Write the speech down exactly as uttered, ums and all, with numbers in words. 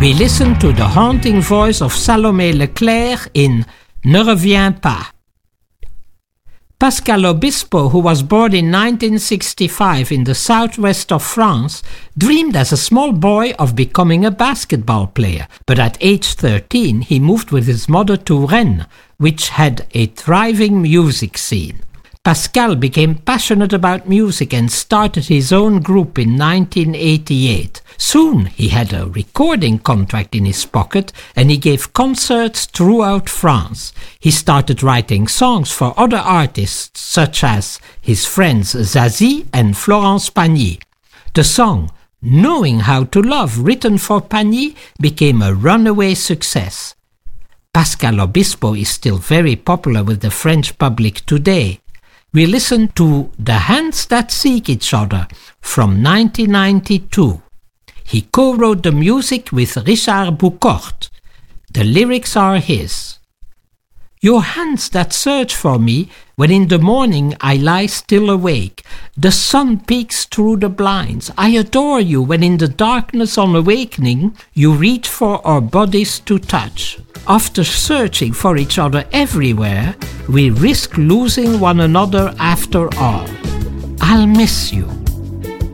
we listen to the haunting voice of Salomé Leclerc in Ne reviens pas. Pascal Obispo, who was born in nineteen sixty-five in the southwest of France, dreamed as a small boy of becoming a basketball player, but at age thirteen he moved with his mother to Rennes, which had a thriving music scene. Pascal became passionate about music and started his own group in nineteen eighty-eight. Soon he had a recording contract in his pocket and he gave concerts throughout France. He started writing songs for other artists such as his friends Zazie and Florence Pagny. The song Knowing How to Love, written for Pagny, became a runaway success. Pascal Obispo is still very popular with the French public today. We listen to The Hands That Seek Each Other from nineteen ninety-two. He co-wrote the music with Richard Boucault. The lyrics are his. Your hands that search for me when in the morning I lie still awake. The sun peeks through the blinds. I adore you when in the darkness on awakening you reach for our bodies to touch. After searching for each other everywhere, we risk losing one another after all. I'll miss you.